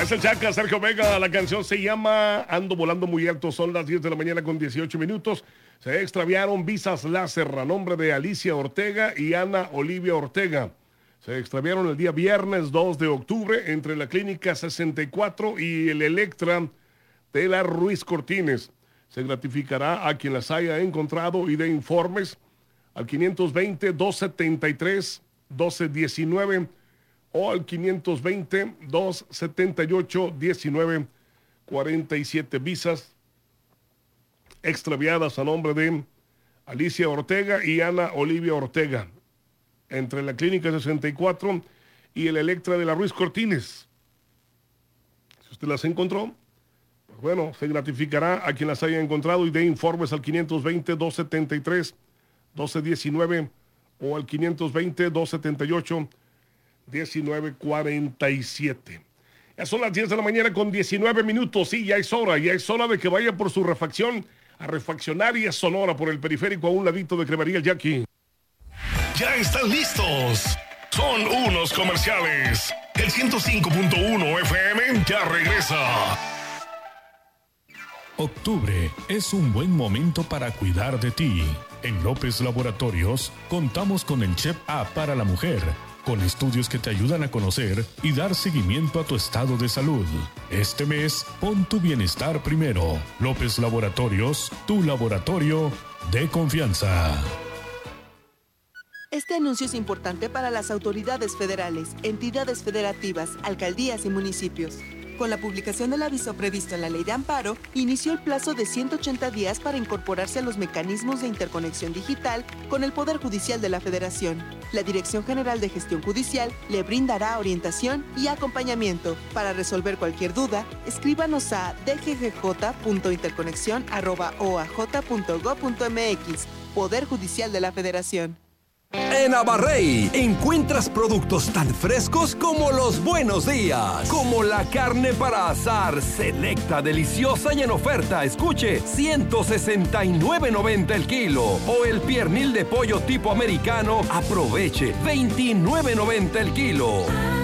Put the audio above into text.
es el Chaca, Sergio Vega. La canción se llama Ando volando muy alto. Son las 10 de la mañana con 18 minutos. Se extraviaron visas láser a nombre de Alicia Ortega y Ana Olivia Ortega. Se extraviaron el día viernes 2 de octubre entre la Clínica 64 y el Electra de la Ruiz Cortines. Se gratificará a quien las haya encontrado y dé informes al 520-273-1219 o al 520-278-1947. Visas extraviadas a nombre de Alicia Ortega y Ana Olivia Ortega entre la Clínica 64 y el Electra de la Ruiz Cortines. Si usted las encontró, pues bueno, se gratificará a quien las haya encontrado y dé informes al 520-273-1219 o al 520-278-1947. Ya son las 10 de la mañana con 19 minutos. Sí, ya es hora de que vaya por su refacción a Refaccionaria Sonora por el periférico a un ladito de Cremería El Jackie. Ya están listos. Son unos comerciales. El 105.1 FM ya regresa. Octubre es un buen momento para cuidar de ti. En López Laboratorios contamos con el Chep A para la mujer, con estudios que te ayudan a conocer y dar seguimiento a tu estado de salud. Este mes, pon tu bienestar primero. López Laboratorios, tu laboratorio de confianza. Este anuncio es importante para las autoridades federales, entidades federativas, alcaldías y municipios. Con la publicación del aviso previsto en la Ley de Amparo, inició el plazo de 180 días para incorporarse a los mecanismos de interconexión digital con el Poder Judicial de la Federación. La Dirección General de Gestión Judicial le brindará orientación y acompañamiento. Para resolver cualquier duda, escríbanos a dggj.interconexión@oaj.gov.mx. Poder Judicial de la Federación. En Abarrey encuentras productos tan frescos como los buenos días, como la carne para asar selecta, deliciosa y en oferta. Escuche, $169.90 el kilo. O el piernil de pollo tipo americano, aproveche, $29.90 el kilo.